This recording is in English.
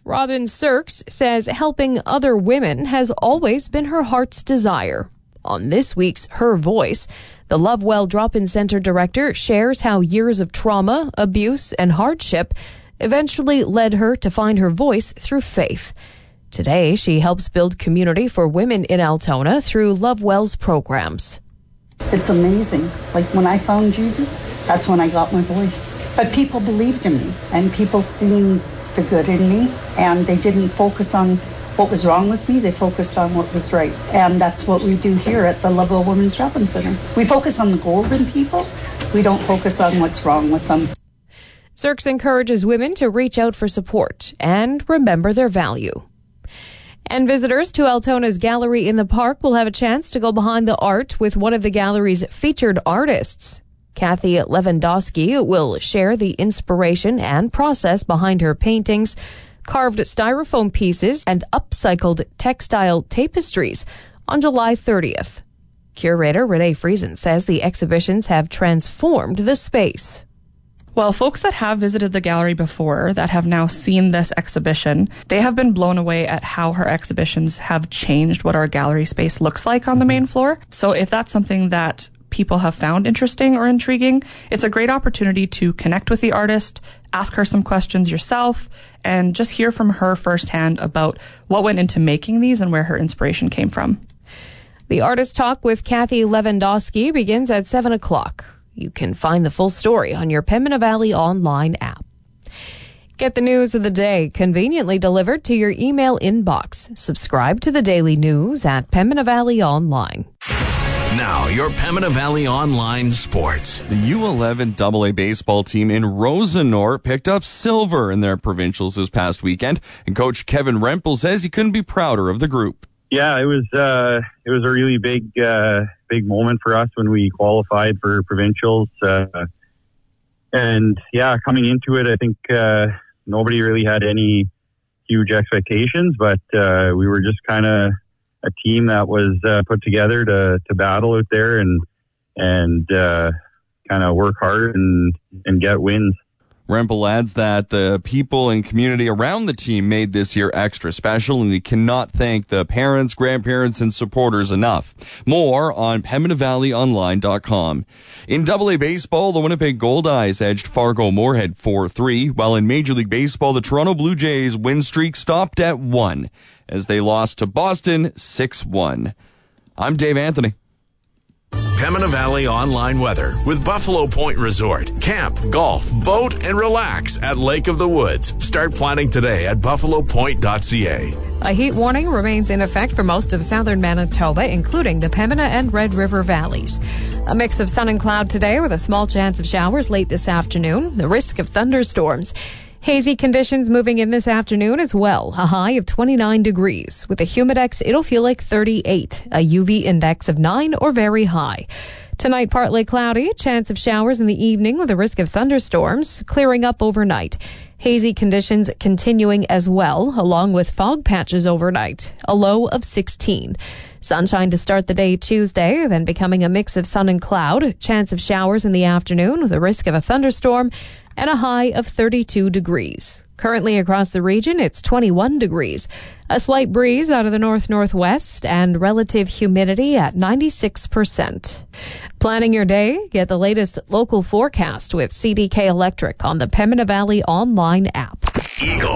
Robin Sirks says helping other women has always been her heart's desire. On this week's Her Voice, the Lovewell Drop-In Center director shares how years of trauma, abuse, and hardship eventually led her to find her voice through faith. Today, she helps build community for women in Altona through Lovewell's programs. It's amazing. Like when I found Jesus, that's when I got my voice. But people believed in me, and people seen the good in me, and they didn't focus on what was wrong with me. They focused on what was right. And that's what we do here at the Lovewell Women's Drop-In Center. We focus on the gold in people. We don't focus on what's wrong with them. Sirks encourages women to reach out for support and remember their value. And visitors to Altona's Gallery in the Park will have a chance to go behind the art with one of the gallery's featured artists. Kathy Lewandowski will share the inspiration and process behind her paintings, carved styrofoam pieces, and upcycled textile tapestries on July 30th. Curator Renee Friesen says the exhibitions have transformed the space. Well, folks that have visited the gallery before, that have now seen this exhibition, they have been blown away at how her exhibitions have changed what our gallery space looks like on the main floor. So if that's something that people have found interesting or intriguing, it's a great opportunity to connect with the artist, ask her some questions yourself, and just hear from her firsthand about what went into making these and where her inspiration came from. The Artist Talk with Kathy Lewandowski begins at 7 o'clock. You can find the full story on your Pembina Valley Online app. Get the news of the day conveniently delivered to your email inbox. Subscribe to the daily news at Pembina Valley Online. Now, your Pembina Valley Online sports. The U11 AA baseball team in Rosenor picked up silver in their provincials this past weekend, and Coach Kevin Rempel says he couldn't be prouder of the group. Yeah, it was a really big moment for us when we qualified for provincials. And yeah, coming into it, I think nobody really had any huge expectations, but we were just kind of a team that was put together to battle out there and kind of work hard and get wins. Rempel adds that the people and community around the team made this year extra special, and he cannot thank the parents, grandparents, and supporters enough. More on PembinaValleyOnline.com. In AA baseball, the Winnipeg Goldeyes edged Fargo Moorhead 4-3, while in Major League Baseball, the Toronto Blue Jays win streak stopped at 1 as they lost to Boston 6-1. I'm Dave Anthony. Pembina Valley Online weather with Buffalo Point Resort. Camp, golf, boat, and relax at Lake of the Woods. Start planning today at buffalopoint.ca. A heat warning remains in effect for most of southern Manitoba, including the Pembina and Red River valleys. A mix of sun and cloud today with a small chance of showers late this afternoon. The risk of thunderstorms. Hazy conditions moving in this afternoon as well. A high of 29 degrees. With a humidex, it'll feel like 38. A UV index of 9 or very high. Tonight, partly cloudy. Chance of showers in the evening with a risk of thunderstorms. Clearing up overnight. Hazy conditions continuing as well, along with fog patches overnight. A low of 16. Sunshine to start the day Tuesday, then becoming a mix of sun and cloud. Chance of showers in the afternoon with a risk of a thunderstorm. And a high of 32 degrees. Currently across the region, it's 21 degrees. A slight breeze out of the north-northwest and relative humidity at 96%. Planning your day? Get the latest local forecast with CDK Electric on the Pembina Valley Online app. Eagle.